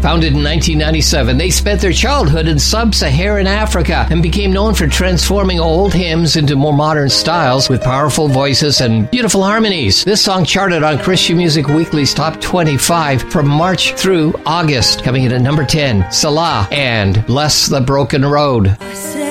Founded in 1997, they spent their childhood in sub-Saharan Africa and became known for transforming old hymns into more modern styles with powerful voices and beautiful harmonies. This song charted on Christian Music Weekly's Top 25 from March through August, coming in at number 10, Salah and Bless the Broken Road.